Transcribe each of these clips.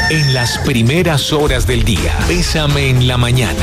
En las primeras horas del día, Bésame en la mañana.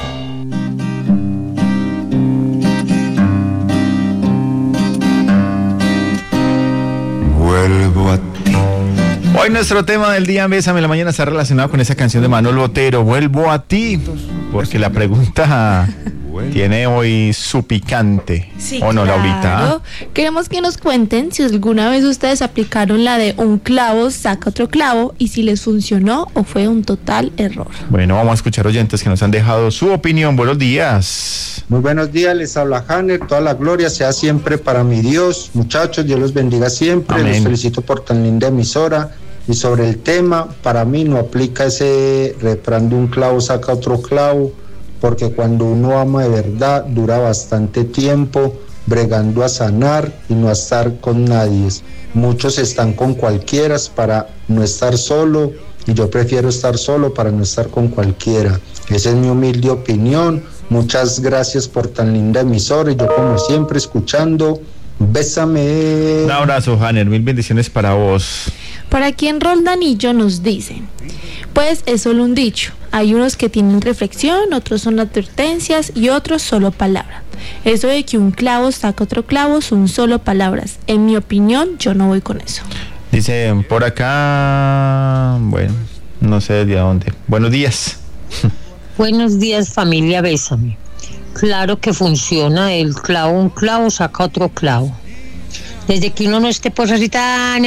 Vuelvo a ti. Hoy nuestro tema del día Bésame en la mañana está relacionado con esa canción de Manuel Botero, Vuelvo a ti, porque la pregunta tiene hoy su picante. Sí, ¿O no, claro. Laurita? Queremos que nos cuenten si alguna vez ustedes aplicaron la de un clavo saca otro clavo y si les funcionó o fue un total error. Bueno, vamos a escuchar oyentes que nos han dejado su opinión. Buenos días. Muy buenos días, les habla Hanner, toda la gloria sea siempre para mi Dios. Muchachos, Dios los bendiga siempre, Amén. los felicito por tan linda emisora. Y sobre el tema, para mí no aplica ese refrán de un clavo saca otro clavo, porque cuando uno ama de verdad, dura bastante tiempo bregando a sanar y no a estar con nadie. Muchos están con cualquiera para no estar solo, y yo prefiero estar solo para no estar con cualquiera. Esa es mi humilde opinión. Muchas gracias por tan linda emisora y yo como siempre escuchando. Bésame. Un abrazo, Hanner, mil bendiciones para vos. Por aquí en Roldanillo nos dicen, pues es solo un dicho. Hay unos que tienen reflexión, otros son advertencias y otros solo palabras. Eso de que un clavo saca otro clavo son solo palabras. En mi opinión, yo no voy con eso. Dice por acá, bueno, no sé de dónde. Buenos días. Buenos días, familia Bésame. Claro que funciona, el clavo, un clavo saca otro clavo. Desde que uno no esté pues así tan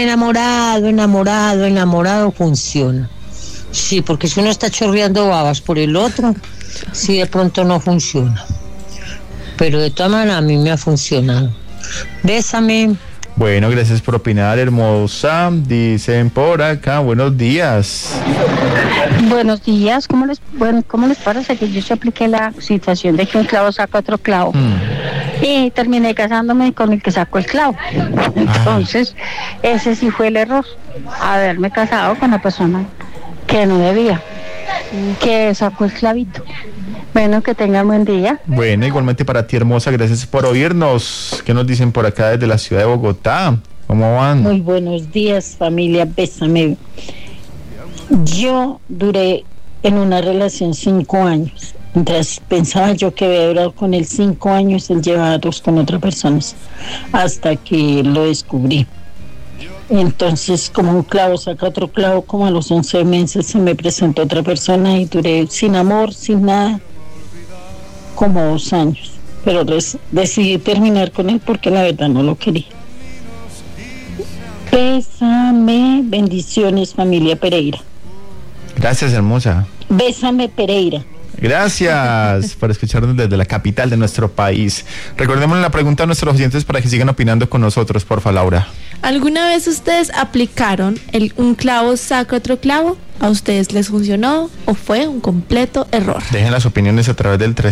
enamorado, funciona. Sí, porque si uno está chorreando babas por el otro, sí de pronto no funciona. Pero de todas maneras a mí me ha funcionado. Bésame. Bueno, gracias por opinar, hermosa. Dicen por acá, buenos días. Buenos días, ¿cómo les parece que yo se apliqué la situación de que un clavo saca otro clavo? Y terminé casándome con el que sacó el clavo. Entonces, ese sí fue el error, haberme casado con la persona que no debía, que sacó el clavito. Bueno, que tengan buen día. Bueno, igualmente para ti, hermosa, gracias por oírnos. ¿Qué nos dicen por acá desde la ciudad de Bogotá? ¿Cómo van? Muy buenos días, familia Bésame. Yo duré en una relación 5 años. Mientras pensaba yo que había durado con él 5 años, él llevaba 2 con otras personas, hasta que lo descubrí. Entonces, como un clavo saca otro clavo, como a los 11 meses se me presentó otra persona y duré sin amor, sin nada, como 2 años. Pero decidí terminar con él porque la verdad no lo quería. Bésame, bendiciones, familia Pereira. Gracias, hermosa. Bésame, Pereira. Gracias por escucharnos desde la capital de nuestro país. Recordemos la pregunta a nuestros oyentes para que sigan opinando con nosotros, porfa, Laura. ¿Alguna vez ustedes aplicaron un clavo saca otro clavo? ¿A ustedes les funcionó o fue un completo error? Dejen las opiniones a través del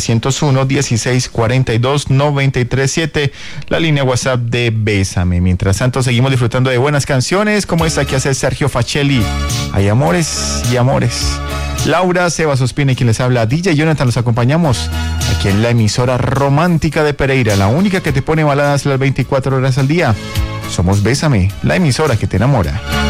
301-1642-937, la línea WhatsApp de Bésame. Mientras tanto, seguimos disfrutando de buenas canciones como esta que hace Sergio Facelli. Hay amores y amores. Laura, Sebas Ospina y quien les habla, DJ Jonathan, los acompañamos aquí en la emisora romántica de Pereira, la única que te pone baladas las 24 horas al día. Somos Bésame, la emisora que te enamora.